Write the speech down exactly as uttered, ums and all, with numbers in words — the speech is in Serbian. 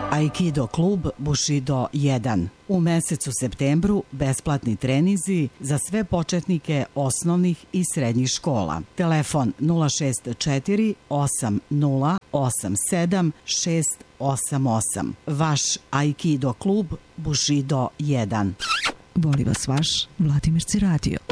Aikido klub Bushido jedan. U mesecu septembru besplatni trenizi za sve početnike osnovnih i srednjih škola. Telefon nula šest četiri osam nula osam sedam šest osam osam. Vaš Aikido klub Bushido jedan. Voli vas vaš Vladimirci radio.